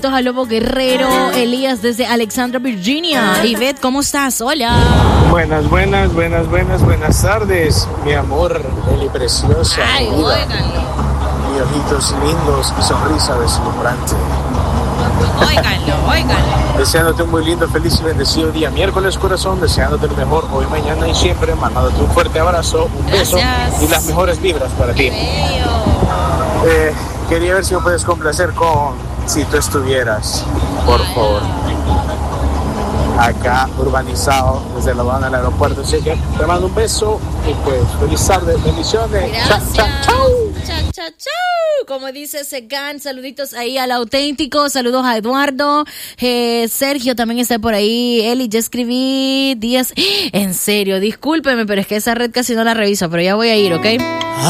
A Lobo Guerrero, Elías desde Alexandra, Virginia. Ivette, ¿cómo estás? Hola. Buenas tardes, mi amor, Eli preciosa. Ay, mi vida, óiganlo. y ojitos lindos y sonrisa deslumbrante. Óiganlo. Deseándote un muy lindo, feliz y bendecido día miércoles, corazón. Deseándote lo mejor hoy, mañana y siempre. Mandándote un fuerte abrazo, un beso y las mejores vibras para ti. Quería ver si me puedes complacer con Si tú estuvieras, por favor. Acá urbanizado desde La Habana al aeropuerto. Así que te mando un beso y pues feliz tarde, bendiciones. Gracias. Chau. Chau. Como dice Segan, saluditos ahí al auténtico, saludos a Eduardo, Sergio también está por ahí, Eli, ya escribí días, en serio, discúlpeme, pero es que esa red casi no la reviso, pero ya voy a ir, ¿ok?